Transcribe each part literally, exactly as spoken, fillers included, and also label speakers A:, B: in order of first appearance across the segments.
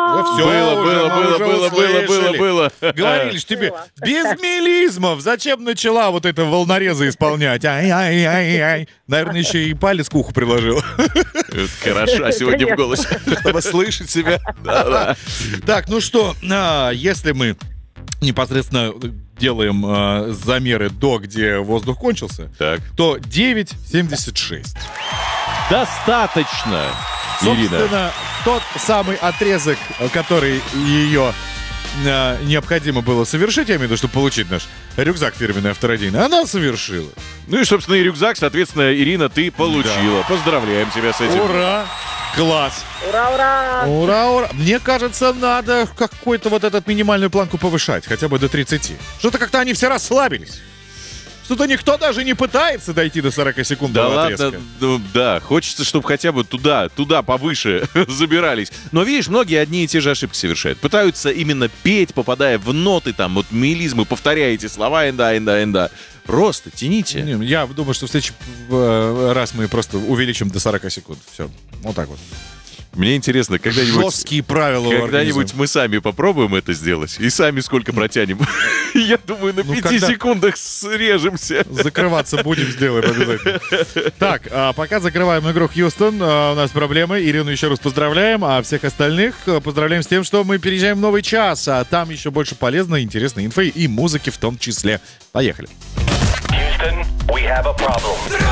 A: Все,
B: Было, было, было, было, было, было, было.
A: Говорили ж тебе, без мелизмов. Зачем начала вот это волнорезы исполнять? Ай-ай-ай-ай. Наверное, еще и палец к уху приложил.
B: Хороша сегодня в голосе.
A: Чтобы слышать себя. Так, ну что, если мы непосредственно делаем э, замеры до, где воздух кончился,
B: Так.
A: то девять семьдесят шесть.
B: Достаточно, Ирина.
A: Собственно, тот самый отрезок, который ее э, необходимо было совершить, я имею в виду, чтобы получить наш рюкзак фирменный авторадийный, она совершила.
B: Ну и, собственно, и рюкзак, соответственно, Ирина, ты получила. Да. Поздравляем тебя с этим.
A: Ура! Класс!
C: Ура, ура!
A: Ура, ура! Мне кажется, надо какую-то вот эту минимальную планку повышать, хотя бы до тридцати. Что-то как-то они все расслабились. Что-то никто даже не пытается дойти до сорок секунд.
B: Да ладно, ну, да, хочется, чтобы хотя бы туда, туда повыше забирались. Но видишь, многие одни и те же ошибки совершают. Пытаются именно петь, попадая в ноты, там, вот мелизмы, повторяя эти слова, инда, инда, инда. Просто тяните.
A: Не, я думаю, что в следующий раз мы просто увеличим до сорок секунд. Все, вот так вот.
B: Мне интересно, когда-нибудь...
A: Жесткие правила.
B: Когда-нибудь мы сами попробуем это сделать. И сами сколько протянем. Я думаю, на пяти секундах срежемся.
A: Закрываться будем, сделаем обязательно. Так, пока закрываем игру Хьюстон, у нас проблемы. Ирину еще раз поздравляем, а всех остальных поздравляем с тем, что мы переезжаем в новый час. А там еще больше полезной, интересной инфы и музыки в том числе. Поехали.
D: Houston, we have a problem.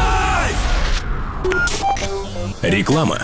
E: Реклама.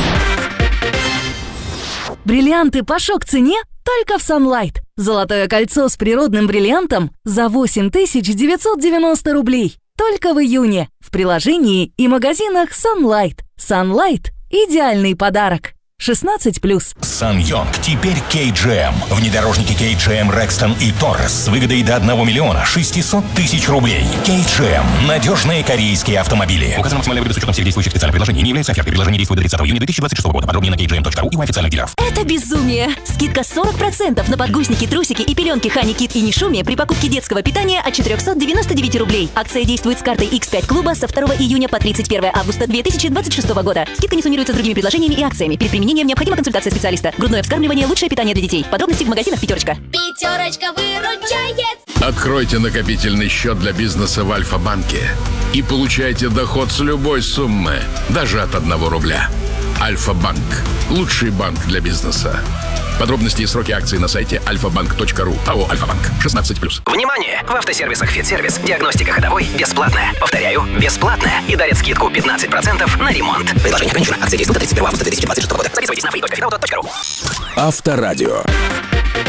F: Бриллианты по шок-цене только в Sunlight. Золотое кольцо с природным бриллиантом за восемь тысяч девятьсот девяносто рублей. Только в июне. В приложении и магазинах Sunlight. Sunlight – идеальный подарок. шестнадцать плюс.
E: Сан-Йонг теперь кей джи эм. Внедорожники кей джи эм Рекстон и Торрес с выгодой до одного миллиона шестисот тысяч рублей. кей джи эм. Надежные корейские автомобили. Указана максимальная выгода с учетом всех действующих специальных предложений. Не является офертой. Предложение действует до тридцатого июня две тысячи двадцать шестого года. Подробнее на кей джи эм точка ру и у официальных дилеров.
G: Это безумие! Скидка сорок процентов на подгузники, трусики и пеленки Хани Кит и Нишуми при покупке детского питания от четыреста девяносто девять рублей. Акция действует с картой икс пять клуба со второго июня по тридцать первое августа две тысячи двадцать шестого года. Скидка не суммируется с другими предложениями и акциями. Перед применением необходима консультация специалиста. Грудное вскармливание – лучшее питание для детей. Подробности в магазинах «Пятерочка».
H: Пятерочка выручает!
I: Откройте накопительный счет для бизнеса в Альфа-банке и получайте доход с любой суммы, даже от одного рубля. Альфа-банк – лучший банк для бизнеса. Подробности и сроки акций на сайте альфа банк точка ру. АО «Альфа-банк». шестнадцать плюс.
J: Внимание! В автосервисах «Фитсервис» диагностика ходовой бесплатная. Повторяю, бесплатная. И дарят скидку пятнадцать процентов на ремонт. Предложение ограничено. Акция действует до тридцать первого августа две тысячи двадцать шестого года. Записывайтесь на фри точка фидауто точка ру.
E: Авторадио.